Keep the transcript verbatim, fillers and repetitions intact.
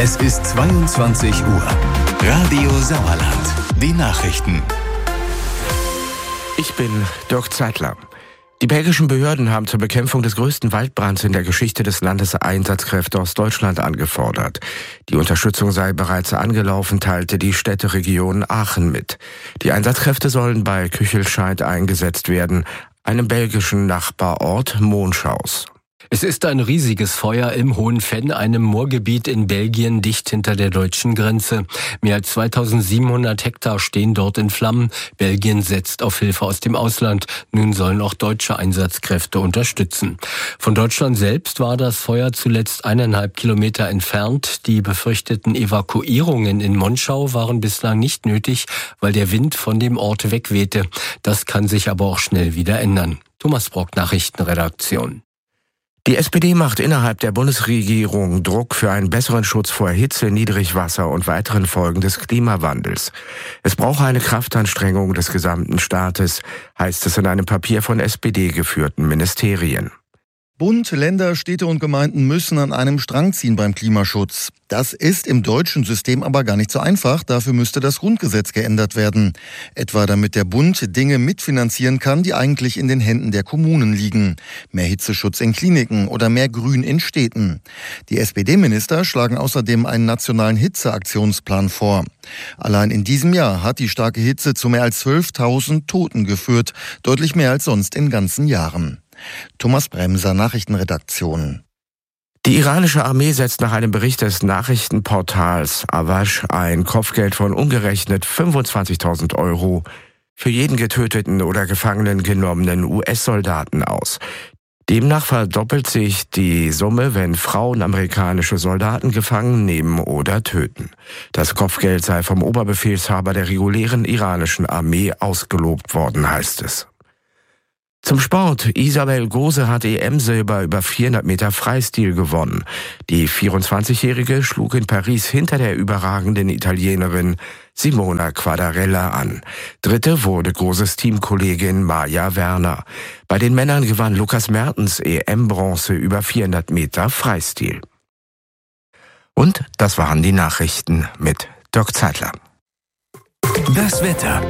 Es ist zweiundzwanzig Uhr. Radio Sauerland. Die Nachrichten. Ich bin Dirk Zeitler. Die belgischen Behörden haben zur Bekämpfung des größten Waldbrands in der Geschichte des Landes Einsatzkräfte aus Deutschland angefordert. Die Unterstützung sei bereits angelaufen, teilte die Städteregion Aachen mit. Die Einsatzkräfte sollen bei Küchelscheid eingesetzt werden, einem belgischen Nachbarort Monschaus. Es ist ein riesiges Feuer im Hohen Venn, einem Moorgebiet in Belgien, dicht hinter der deutschen Grenze. Mehr als zweitausendsiebenhundert Hektar stehen dort in Flammen. Belgien setzt auf Hilfe aus dem Ausland. Nun sollen auch deutsche Einsatzkräfte unterstützen. Von Deutschland selbst war das Feuer zuletzt eineinhalb Kilometer entfernt. Die befürchteten Evakuierungen in Monschau waren bislang nicht nötig, weil der Wind von dem Ort wegwehte. Das kann sich aber auch schnell wieder ändern. Thomas Brock, Nachrichtenredaktion. Die S P D macht innerhalb der Bundesregierung Druck für einen besseren Schutz vor Hitze, Niedrigwasser und weiteren Folgen des Klimawandels. Es brauche eine Kraftanstrengung des gesamten Staates, heißt es in einem Papier von S P D-geführten Ministerien. Bund, Länder, Städte und Gemeinden müssen an einem Strang ziehen beim Klimaschutz. Das ist im deutschen System aber gar nicht so einfach. Dafür müsste das Grundgesetz geändert werden. Etwa damit der Bund Dinge mitfinanzieren kann, die eigentlich in den Händen der Kommunen liegen. Mehr Hitzeschutz in Kliniken oder mehr Grün in Städten. Die S P D-Minister schlagen außerdem einen nationalen Hitzeaktionsplan vor. Allein in diesem Jahr hat die starke Hitze zu mehr als zwölftausend Toten geführt. Deutlich mehr als sonst in ganzen Jahren. Thomas Bremser, Nachrichtenredaktion. Die iranische Armee setzt nach einem Bericht des Nachrichtenportals Awash ein Kopfgeld von umgerechnet fünfundzwanzigtausend Euro für jeden getöteten oder gefangenen genommenen U S-Soldaten aus. Demnach verdoppelt sich die Summe, wenn Frauen amerikanische Soldaten gefangen nehmen oder töten. Das Kopfgeld sei vom Oberbefehlshaber der regulären iranischen Armee ausgelobt worden, heißt es. Zum Sport. Isabel Gose hat E M-Silber über vierhundert Meter Freistil gewonnen. Die vierundzwanzigjährige schlug in Paris hinter der überragenden Italienerin Simona Quadarella an. Dritte wurde Goses Teamkollegin Maja Werner. Bei den Männern gewann Lukas Mertens E M-Bronze über vierhundert Meter Freistil. Und das waren die Nachrichten mit Dirk Zeitler. Das Wetter.